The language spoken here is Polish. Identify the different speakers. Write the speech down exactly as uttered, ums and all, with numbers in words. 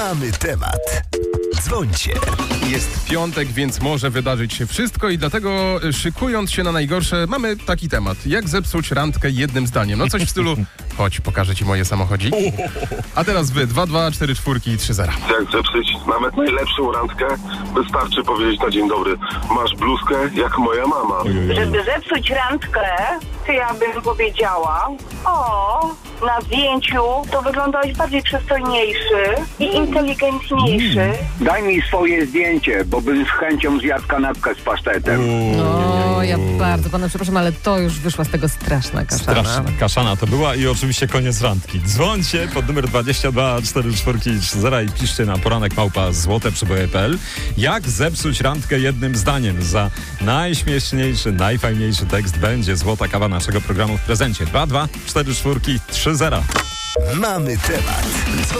Speaker 1: Mamy temat. Dzwońcie.
Speaker 2: Jest piątek, więc może wydarzyć się wszystko i dlatego szykując się na najgorsze, mamy taki temat. Jak zepsuć randkę jednym zdaniem? No coś w stylu, chodź, pokażę ci moje samochodzik. A teraz wy, dwa, dwa, cztery, czwórki i trzy zera.
Speaker 3: Jak zepsuć nawet najlepszą randkę, wystarczy powiedzieć na dzień dobry: masz bluzkę jak moja mama.
Speaker 4: Żeby zepsuć randkę, to ja bym powiedziała: o, na zdjęciu to wyglądałeś bardziej przystojniejszy i inteligentniejszy.
Speaker 5: Daj mi swoje zdjęcie, bo bym z chęcią zjadł kanapkę z pasztetem.
Speaker 6: No, ja bardzo pana przepraszam, ale to już wyszła z tego straszna kaszana.
Speaker 7: Straszna kaszana to była i oczywiście koniec randki. Dzwońcie pod numer dwadzieścia dwa cztery cztery trzy zero i piszcie na poranek małpa złote przyboje kropka p l. Jak zepsuć randkę jednym zdaniem? Za najśmieszniejszy, najfajniejszy tekst będzie złota kawa naszego programu w prezencie. dwa, dwa, cztery cztery trzy zero.
Speaker 1: Mamy temat.